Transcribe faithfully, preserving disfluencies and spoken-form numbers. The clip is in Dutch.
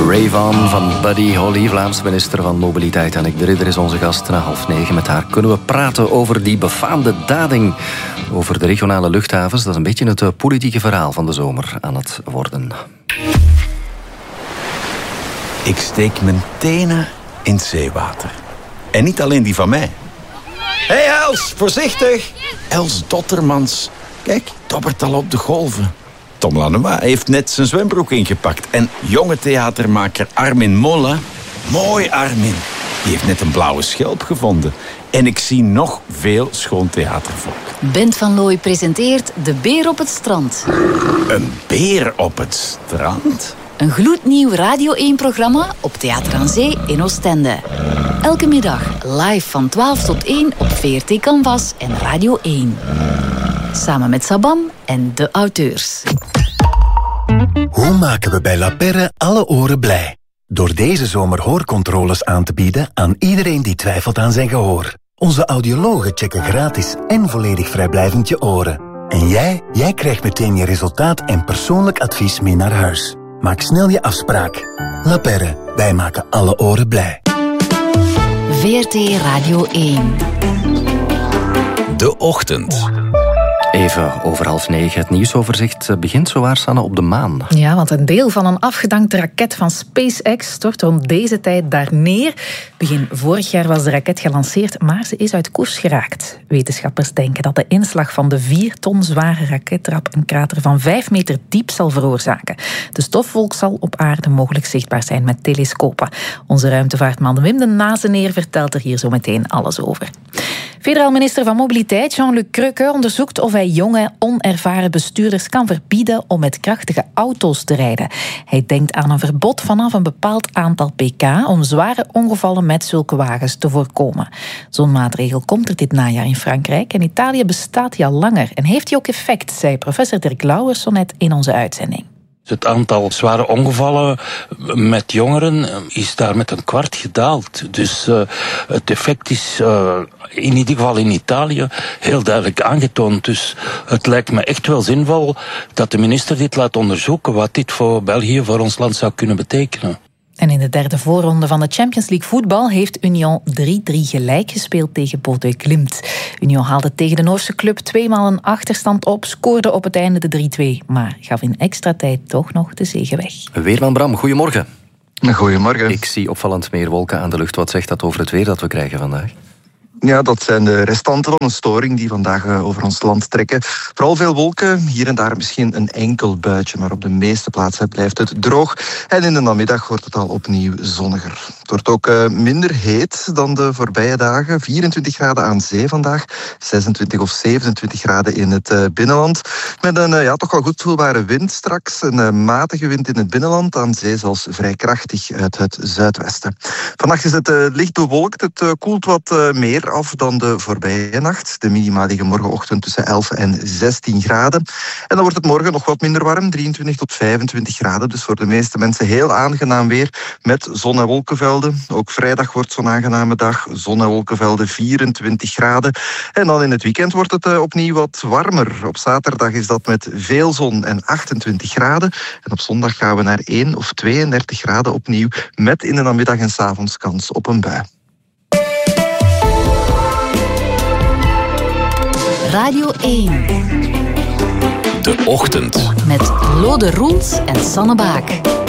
Ray Vaughan van Buddy Holly, Vlaams minister van Mobiliteit. En ik de Ridder is onze gast. Na half negen met haar kunnen we praten over die befaamde dading. Over de regionale luchthavens. Dat is een beetje het politieke verhaal van de zomer aan het worden. Ik steek mijn tenen in het zeewater. En niet alleen die van mij. Hé hey Els, voorzichtig! Els Dottermans. Kijk, dobbert al op de golven. Tom Lanois heeft net zijn zwembroek ingepakt. En jonge theatermaker Armin Molla... Mooi Armin. Die heeft net een blauwe schelp gevonden. En ik zie nog veel schoon theatervolk. Bent van Looy presenteert De Beer op het Strand. Een beer op het strand? Een gloednieuw Radio één-programma op Theater aan Zee in Oostende. Elke middag live van twaalf tot één op V R T Canvas en Radio één. Samen met Sabam en de auteurs. Hoe maken we bij La Perre alle oren blij? Door deze zomer hoorcontroles aan te bieden aan iedereen die twijfelt aan zijn gehoor. Onze audiologen checken gratis en volledig vrijblijvend je oren. En jij, jij krijgt meteen je resultaat en persoonlijk advies mee naar huis. Maak snel je afspraak. La Perre, wij maken alle oren blij. V R T Radio één. De ochtend. Even over half negen. Het nieuwsoverzicht begint zowaar, Sanne, op de maan. Ja, want een deel van een afgedankte raket van SpaceX stort rond deze tijd daar neer. Begin vorig jaar was de raket gelanceerd, maar ze is uit koers geraakt. Wetenschappers denken dat de inslag van de vier ton zware rakettrap een krater van vijf meter diep zal veroorzaken. De stofwolk zal op aarde mogelijk zichtbaar zijn met telescopen. Onze ruimtevaartman Wim de Nazeneer vertelt er hier zo meteen alles over. Federaal minister van Mobiliteit Jean-Luc Kreuke onderzoekt of hij jonge, onervaren bestuurders kan verbieden om met krachtige auto's te rijden. Hij denkt aan een verbod vanaf een bepaald aantal pk om zware ongevallen met zulke wagens te voorkomen. Zo'n maatregel komt er dit najaar in Frankrijk. In Italië bestaat hij al langer en heeft hij ook effect, zei professor Dirk Lauwers zo net in onze uitzending. Het aantal zware ongevallen met jongeren is daar met een kwart gedaald. Dus uh, het effect is uh, in ieder geval in Italië heel duidelijk aangetoond. Dus het lijkt me echt wel zinvol dat de minister dit laat onderzoeken wat dit voor België, voor ons land zou kunnen betekenen. En in de derde voorronde van de Champions League voetbal heeft Union drie drie gelijk gespeeld tegen Bodø Glimt. Union haalde tegen de Noorse club tweemaal een achterstand op, scoorde op het einde de drie twee, maar gaf in extra tijd toch nog de zege weg. Weerman Bram, goedemorgen. Goedemorgen. Ik zie opvallend meer wolken aan de lucht. Wat zegt dat over het weer dat we krijgen vandaag? Ja, dat zijn de restanten van een storing die vandaag over ons land trekken. Vooral veel wolken, hier en daar misschien een enkel buitje, maar op de meeste plaatsen blijft het droog. En in de namiddag wordt het al opnieuw zonniger. Het wordt ook uh, minder heet dan de voorbije dagen. vierentwintig graden aan zee vandaag, zesentwintig of zevenentwintig graden in het uh, binnenland. Met een uh, ja, toch wel goed voelbare wind straks. Een uh, matige wind in het binnenland, aan zee zelfs vrij krachtig uit het zuidwesten. Vannacht is het uh, licht bewolkt, het uh, koelt wat uh, meer af dan de voorbije nacht. De minima liggen morgenochtend tussen elf en zestien graden. En dan wordt het morgen nog wat minder warm, drieëntwintig tot vijfentwintig graden. Dus voor de meeste mensen heel aangenaam weer met zon- en wolkenvelden. Ook vrijdag wordt zo'n aangename dag. Zon- en wolkenvelden, vierentwintig graden. En dan in het weekend wordt het uh, opnieuw wat warmer. Op zaterdag is dat met veel zon en achtentwintig graden. En op zondag gaan we naar één of tweeëndertig graden opnieuw, met in de namiddag en 's avonds kans op een bui. Radio één. De ochtend. Met Lode Roels en Sanne Baak.